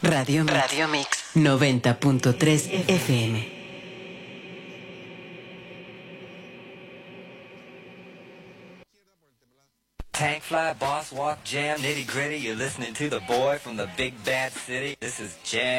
Radio Mix 90.3 FM. Tank fly, boss walk, jam, nitty gritty. You're listening to the boy from the big bad city. This is Jam.